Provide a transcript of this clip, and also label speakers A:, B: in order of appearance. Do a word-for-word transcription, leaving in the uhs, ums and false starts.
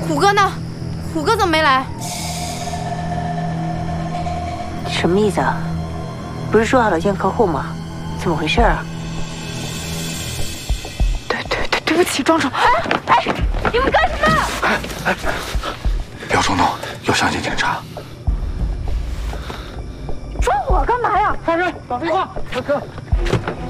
A: 虎哥呢？虎哥怎么没来？
B: 什么意思啊？不是说好了见客户吗？怎么回事啊？
A: 对对对，对不起，庄主。哎哎，你们干什么？
C: 哎哎，不要冲动，要相信警察。
A: 抓我干嘛呀？
D: 放人，打废话，快撤！